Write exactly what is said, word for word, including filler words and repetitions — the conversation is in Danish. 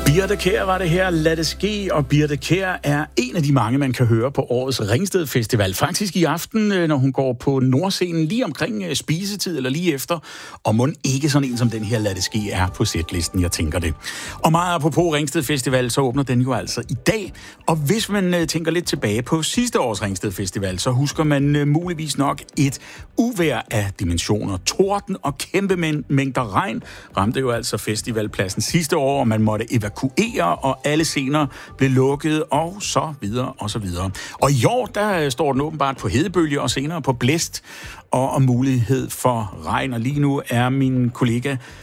Birthe Kjær var det her, Lad det ske, og Birthe Kjær er en af de mange, man kan høre på årets Ringsted Festival. Faktisk i aften, når hun går på Nordscenen lige omkring spisetid eller lige efter, og mon ikke sådan en som den her Lad det ske er på setlisten, jeg tænker det. Og meget apropos Ringsted Festival, så åbner den jo altså i dag, og hvis man tænker lidt tilbage på sidste års Ringsted Festival, så husker man muligvis nok et uvejr af dimensioner. Torden og kæmpe mængder regn ramte jo altså festivalpladsen sidste år, og man måtte evakuere, og alle scener blev lukket, og så videre, og så videre. Og i år, der står den åbenbart på hedebølge, og senere på blæst, og om mulighed for regn. Og lige nu er min kollega